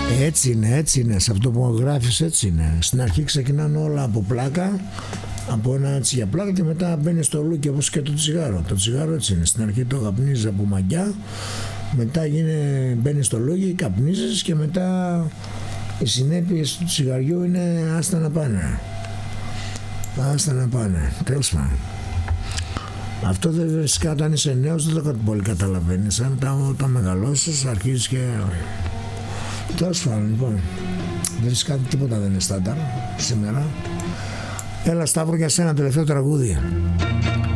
Έτσι είναι, σε αυτό που γράφεις έτσι είναι. Στην αρχή ξεκινάνε όλα από πλάκα, από ένα έτσι για πλάκα και μετά μπαίνει στο λούκι όπως και το τσιγάρο. Το τσιγάρο έτσι είναι, στην αρχή το καπνίζεις από μαγιά, μετά μπαίνει στο λούκι, καπνίζεις και μετά οι συνέπειες του τσιγαριού είναι άστα να πάνε. Άστα να πάνε, τέλος πάντων. Αυτό δεν φυσικά όταν είσαι νέος δεν το πολύ καταλαβαίνεις. Αν όταν μεγαλώσεις αρχίζεις και... Τέλος πάντων, λοιπόν, φυσικά τίποτα δεν είναι στάνταρ σήμερα. Έλα Σταύρο για σένα τελευταίο τραγούδι.